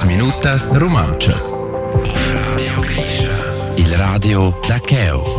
minutas romanchas. Radio Grisha. Il radio da Cheo.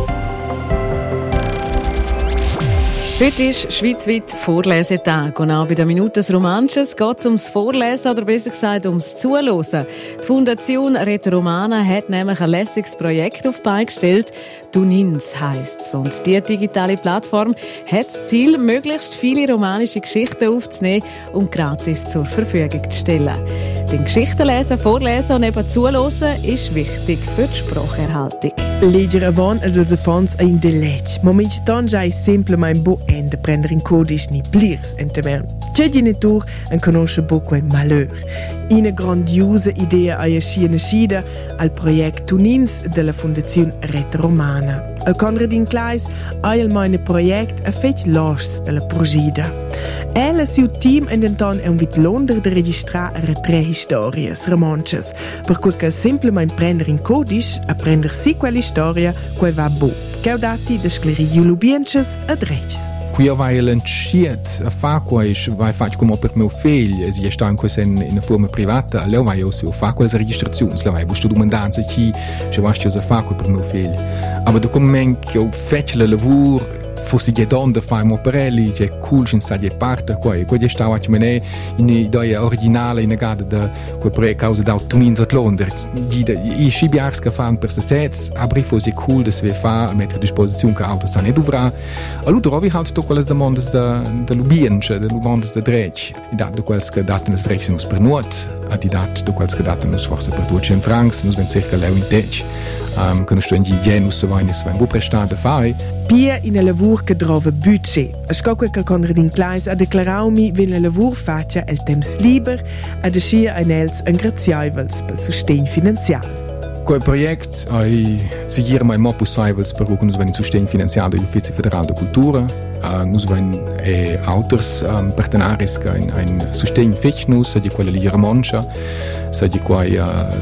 Heute ist schweizweit Vorlesetag und auch bei den Minutes Romanches geht es ums Vorlesen oder besser gesagt ums Zuhören. Die Fundation Rete Romana hat nämlich ein lässiges Projekt auf die Beine gestellt. Tunins heisst es. Und diese digitale Plattform hat das Ziel, möglichst viele romanische Geschichten aufzunehmen und gratis zur Verfügung zu stellen. Denn Geschichten lesen, vorlesen und eben zuhören ist wichtig für die Spracherhaltung. Leggere avant els afons a in de leig. Momentan già è semplicemente bo de prendere in codice ni plirs entemer. C'è genitor en conosce bo quel malheur. Una grandiosa idea a nascida al project Tunins della Fondazione Rete Romana. Al Conradin Kleis ha il meine project a fetch lost della progida. El e siu team endenton è un vit Londra de registrare tre stories romances, per cui che semplicemente prendere in codice a prendere sì quella storia che va bo. Che ho dati da scleridi lubiences ad reis. Qui vai l'enciet a fa quais vai faccio come per mio figlio, si sta in questa in una forma privata, lei vai o se fa quelle registrazioni, lei vai busto domandanza chi se va a fa per mio figlio. Aber da come che ho fatto il lavoro fosse che donde fai moperelli che cool in sadia parte qua e quello stava a me in idea originale in gada da quel pre causa da Tunins at Londra i schibiars che fanno per se sets aber fosse cool das wir fa mettere a disposizione che auto sta ne dovrà allora trovi halt to quelle demandas da lubienche da lubandas da drech da quels che daten das drech nos per nuot a di dat da quels che daten nos forse per 200 francs nos wenn circa leu in tech können sto in die genus so weines wenn wo prestare fare Pia in a lavur che trova budget. A scoque che Conradin Kleis ha declarato che la lavur faccia il temps liber e da scia ein els ingraziaivels pel sustegn finanzial. Quel project si gira mai mo possibels per cui nos ven sustegn finanzial dell'Ufficio Federale de Cultura. Nos ven autors partenaris che ein sustegn fetch nus di quella Liga Romancia, sa di quai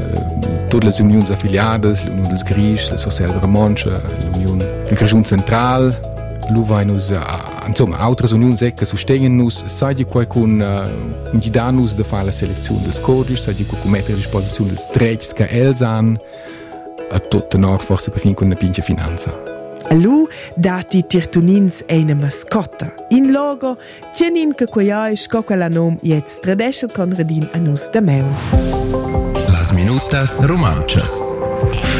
tutte le unioni affiliate, l'Unione dels Grisch, la Società Romancia, l'Unione del Grigion Central, l'Uvainus, insomma, altre unioni che sostengono nus, sa di quai con indidanus da fare la selezione dels codici, sa di quai con mettere a disposizione dels drets che els han, a tutto nord forse per fin con una pinche finanza. Allu dati Tirtunins è una mascotta. In logo, c'è che quia è quella nom jetzt tradesce Conradin a nus da meu. Las minutas romanchas.